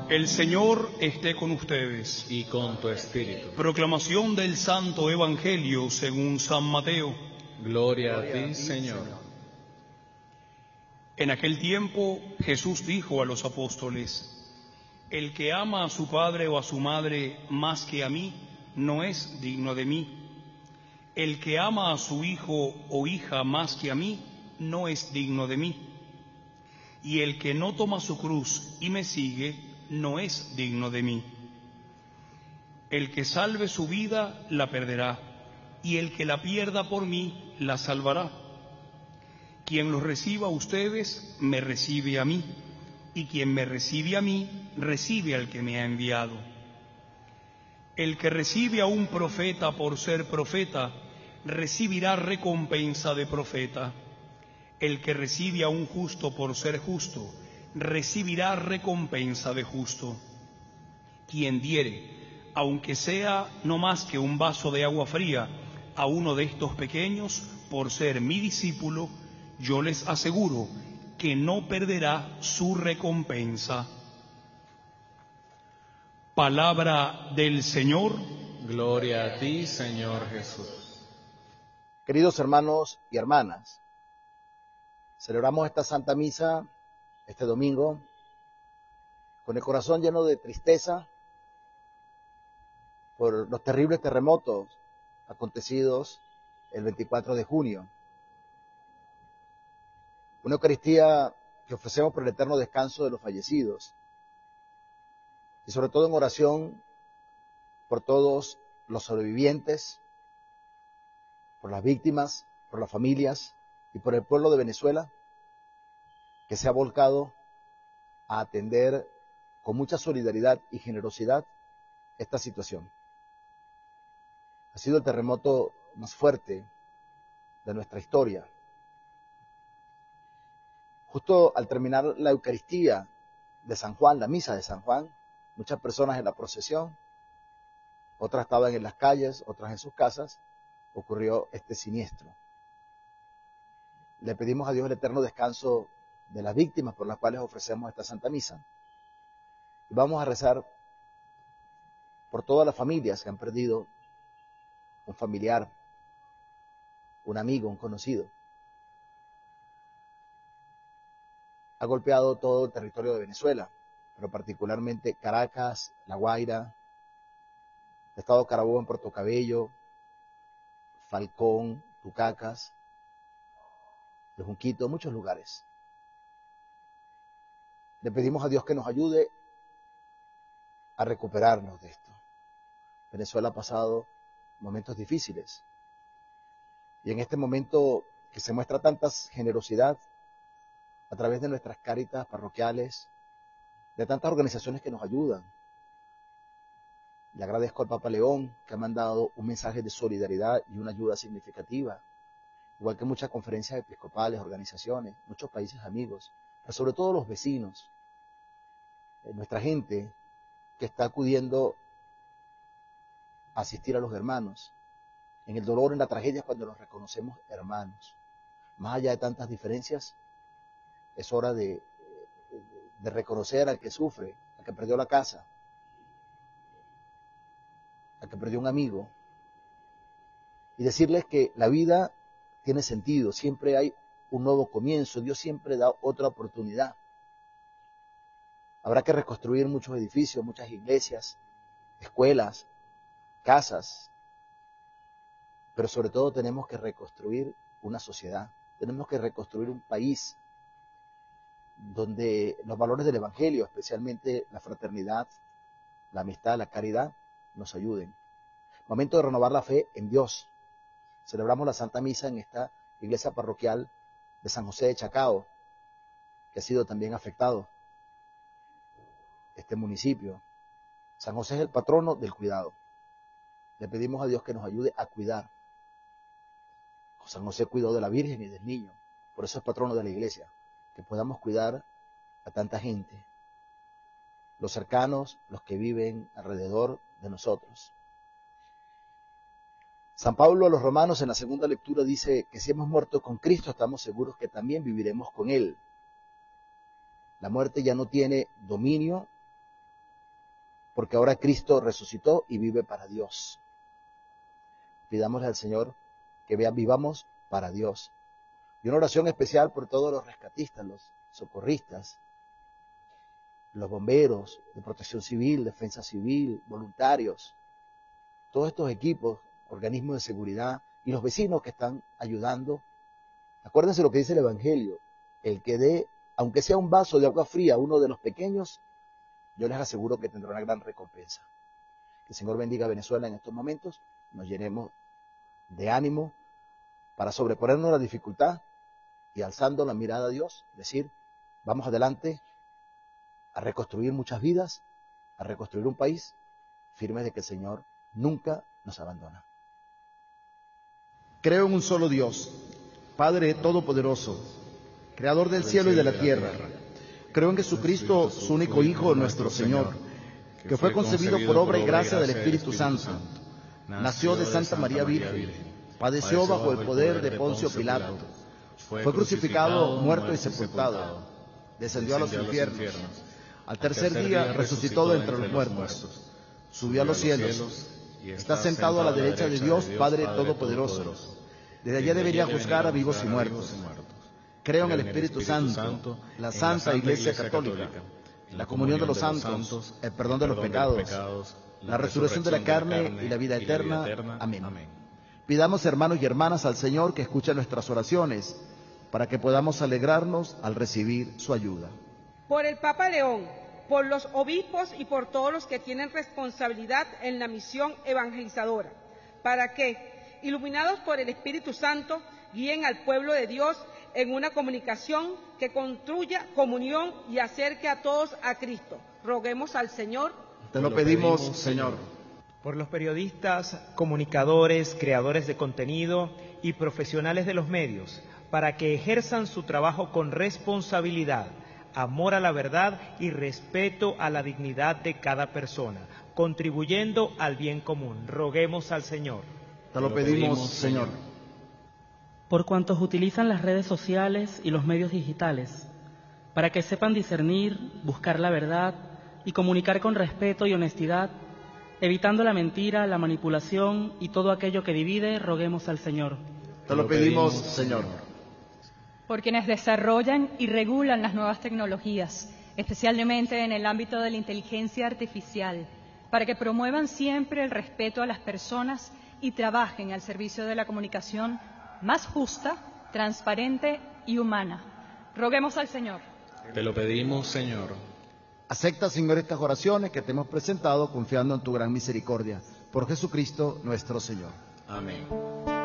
El Señor esté con ustedes. Y con tu espíritu. Proclamación del Santo Evangelio según San Mateo. Gloria a ti, Señor. En aquel tiempo Jesús dijo a los apóstoles: el que ama a su padre o a su madre más que a mí, no es digno de mí. El que ama a su hijo o hija más que a mí, no es digno de mí. Y el que no toma su cruz y me sigue, no es digno de mí. El que salve su vida, la perderá, y el que la pierda por mí, la salvará. Quien los reciba a ustedes, me recibe a mí, y quien me recibe a mí, recibe al que me ha enviado. El que recibe a un profeta por ser profeta, recibirá recompensa de profeta. El que recibe a un justo por ser justo, recibirá recompensa de justo. Quien diere, aunque sea no más que un vaso de agua fría, a uno de estos pequeños, por ser mi discípulo, yo les aseguro que no perderá su recompensa. Palabra del Señor. Gloria a ti, Señor Jesús. Queridos hermanos y hermanas, celebramos esta Santa Misa este domingo con el corazón lleno de tristeza por los terribles terremotos acontecidos el 24 de junio. Una Eucaristía que ofrecemos por el eterno descanso de los fallecidos y sobre todo en oración por todos los sobrevivientes, por las víctimas, por las familias y por el pueblo de Venezuela, que se ha volcado a atender con mucha solidaridad y generosidad esta situación. Ha sido el terremoto más fuerte de nuestra historia. Justo al terminar la Eucaristía de San Juan, la misa de San Juan, muchas personas en la procesión, otras estaban en las calles, otras en sus casas, ocurrió este siniestro. Le pedimos a Dios el eterno descanso de las víctimas por las cuales ofrecemos esta Santa Misa. Y vamos a rezar por todas las familias que han perdido un familiar, un amigo, un conocido. Ha golpeado todo el territorio de Venezuela, pero particularmente Caracas, La Guaira, el estado Carabobo en Puerto Cabello, Falcón, Tucacas, El Junquito, muchos lugares. Le pedimos a Dios que nos ayude a recuperarnos de esto. Venezuela ha pasado momentos difíciles y en este momento que se muestra tanta generosidad a través de nuestras cáritas parroquiales, de tantas organizaciones que nos ayudan. Le agradezco al Papa León, que ha mandado un mensaje de solidaridad y una ayuda significativa, igual que muchas conferencias episcopales, organizaciones, muchos países amigos, pero sobre todo los vecinos, nuestra gente que está acudiendo a asistir a los hermanos, en el dolor, en la tragedia, cuando los reconocemos hermanos. Más allá de tantas diferencias, es hora de reconocer al que sufre, al que perdió la casa, al que perdió un amigo, y decirles que la vida tiene sentido, siempre hay un nuevo comienzo, Dios siempre da otra oportunidad. Habrá que reconstruir muchos edificios, muchas iglesias, escuelas, casas, pero sobre todo tenemos que reconstruir una sociedad, tenemos que reconstruir un país donde los valores del Evangelio, especialmente la fraternidad, la amistad, la caridad, nos ayuden. Momento de renovar la fe en Dios. Celebramos la Santa Misa en esta iglesia parroquial de San José de Chacao, que ha sido también afectado este municipio. San José es el patrono del cuidado. Le pedimos a Dios que nos ayude a cuidar. San José cuidó de la Virgen y del niño, por eso es patrono de la iglesia, que podamos cuidar a tanta gente, los cercanos, los que viven alrededor de nosotros. San Pablo a los romanos en la segunda lectura dice que si hemos muerto con Cristo estamos seguros que también viviremos con Él. La muerte ya no tiene dominio porque ahora Cristo resucitó y vive para Dios. Pidámosle al Señor que vivamos para Dios. Y una oración especial por todos los rescatistas, los socorristas, los bomberos de protección civil, defensa civil, voluntarios, todos estos equipos, organismos de seguridad y los vecinos que están ayudando. Acuérdense lo que dice el Evangelio, el que dé, aunque sea un vaso de agua fría a uno de los pequeños, yo les aseguro que tendrá una gran recompensa. Que el Señor bendiga a Venezuela en estos momentos, nos llenemos de ánimo para sobreponernos a la dificultad y alzando la mirada a Dios, decir, vamos adelante a reconstruir muchas vidas, a reconstruir un país, firmes de que el Señor nunca nos abandona. Creo en un solo Dios, Padre Todopoderoso, Creador del cielo y de la tierra. Creo en Jesucristo, su único Hijo, nuestro Señor, que fue concebido por obra y gracia del Espíritu Santo. Nació de Santa María Virgen, padeció bajo el poder de Poncio Pilato, fue crucificado, muerto y sepultado, descendió a los infiernos, al tercer día resucitó de entre los muertos, subió a los cielos, está sentado a la derecha de Dios Padre Todopoderoso. Desde allá debería juzgar a vivos y muertos. Creo en el Espíritu Santo, la Santa Iglesia Católica, la comunión de los santos, el perdón de los pecados, la resurrección de la carne y la vida eterna. Amén. Pidamos, hermanos y hermanas, al Señor que escuche nuestras oraciones, para que podamos alegrarnos al recibir su ayuda. Por el Papa León, por los obispos y por todos los que tienen responsabilidad en la misión evangelizadora, para que, iluminados por el Espíritu Santo, guíen al pueblo de Dios en una comunicación que construya comunión y acerque a todos a Cristo. Roguemos al Señor. Te lo pedimos, Señor. Por los periodistas, comunicadores, creadores de contenido y profesionales de los medios, para que ejerzan su trabajo con responsabilidad, amor a la verdad y respeto a la dignidad de cada persona, contribuyendo al bien común. Roguemos al Señor. Te lo pedimos, Señor. Por cuantos utilizan las redes sociales y los medios digitales, para que sepan discernir, buscar la verdad y comunicar con respeto y honestidad, evitando la mentira, la manipulación y todo aquello que divide, roguemos al Señor. Te lo pedimos, Señor. Por quienes desarrollan y regulan las nuevas tecnologías, especialmente en el ámbito de la inteligencia artificial, para que promuevan siempre el respeto a las personas y trabajen al servicio de la comunicación más justa, transparente y humana. Roguemos al Señor. Te lo pedimos, Señor. Acepta, Señor, estas oraciones que te hemos presentado confiando en tu gran misericordia. Por Jesucristo nuestro Señor. Amén.